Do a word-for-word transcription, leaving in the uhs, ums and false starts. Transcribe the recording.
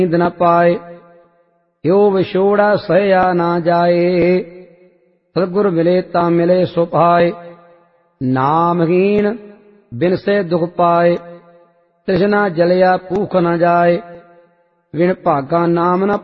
नींद न पाए, यो विछोड़ा सहया ना जाए। सतगुर मिले ता मिले सो पाए, नामहीन बिन से दुख पाए। तृष्णा जलिया भूख न जाए, विण भागा नाम न